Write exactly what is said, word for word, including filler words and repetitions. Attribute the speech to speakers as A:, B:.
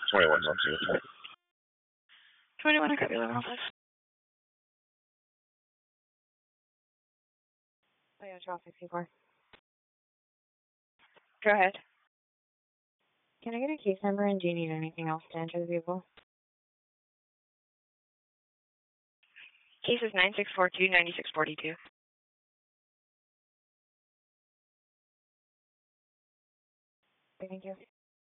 A: twenty-one months ago.
B: twenty-one, I got eleven oh five. Oh, yeah, twelve sixty-four. Go ahead. Can I get a case number, and do you need anything else to enter the vehicle? Case is nine six four two, nine six four two. Thank you.